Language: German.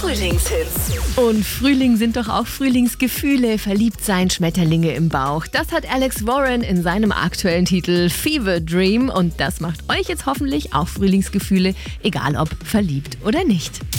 Frühlingshits. Und Frühling sind doch auch Frühlingsgefühle, verliebt sein, Schmetterlinge im Bauch. Das hat Alex Warren in seinem aktuellen Titel Fever Dream und das macht euch jetzt hoffentlich auch Frühlingsgefühle, egal ob verliebt oder nicht.